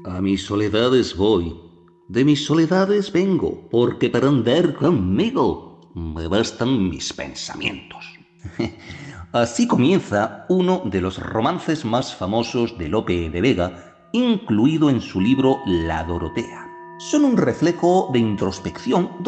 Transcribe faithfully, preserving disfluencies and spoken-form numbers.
A mis soledades voy, de mis soledades vengo, porque para andar conmigo me bastan mis pensamientos. Así comienza uno de los romances más famosos de Lope de Vega, incluido en su libro La Dorotea. Son un reflejo de introspección